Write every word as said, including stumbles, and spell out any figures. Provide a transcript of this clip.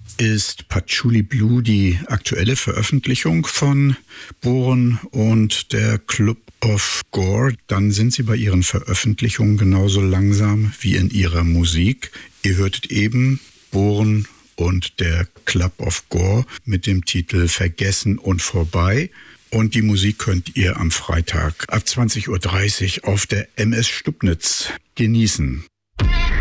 ist Patchouli Blue die aktuelle Veröffentlichung von Bohren und der Club of Gore, dann sind sie bei ihren Veröffentlichungen genauso langsam wie in ihrer Musik. Ihr hörtet eben Bohren und der Club of Gore mit dem Titel Vergessen und vorbei. Und die Musik könnt ihr am Freitag ab zwanzig Uhr dreißig auf der M S Stubnitz genießen.